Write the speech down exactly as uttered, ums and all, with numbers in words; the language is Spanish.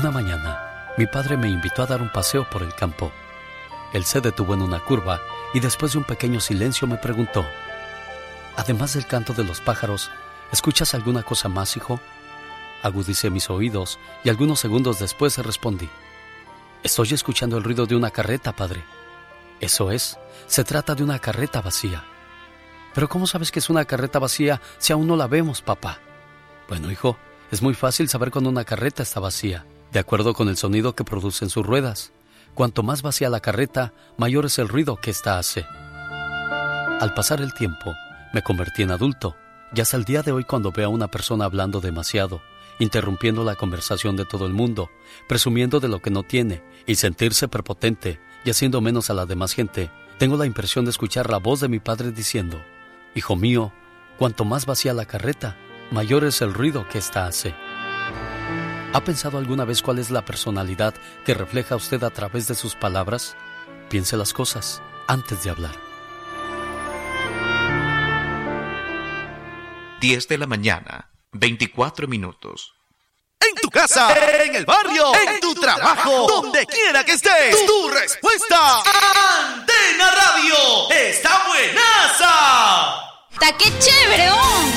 Una mañana, mi padre me invitó a dar un paseo por el campo. Él se detuvo en una curva y después de un pequeño silencio me preguntó: además del canto de los pájaros, ¿escuchas alguna cosa más, hijo? Agudicé mis oídos y algunos segundos después respondí: estoy escuchando el ruido de una carreta, padre. Eso es, se trata de una carreta vacía. ¿Pero cómo sabes que es una carreta vacía si aún no la vemos, papá? Bueno, hijo, es muy fácil saber cuando una carreta está vacía, de acuerdo con el sonido que producen sus ruedas. Cuanto más vacía la carreta, mayor es el ruido que ésta hace. Al pasar el tiempo, me convertí en adulto, y hasta el día de hoy cuando veo a una persona hablando demasiado, interrumpiendo la conversación de todo el mundo, presumiendo de lo que no tiene, y sentirse prepotente, y haciendo menos a la demás gente, tengo la impresión de escuchar la voz de mi padre diciendo: hijo mío, cuanto más vacía la carreta, mayor es el ruido que ésta hace. ¿Ha pensado alguna vez cuál es la personalidad que refleja usted a través de sus palabras? Piense las cosas antes de hablar. diez de la mañana, veinticuatro minutos. En tu casa, en el barrio, en tu trabajo, donde quiera que estés, tu respuesta. Antena Radio está buenaza. ¡Ta qué chévere, oh!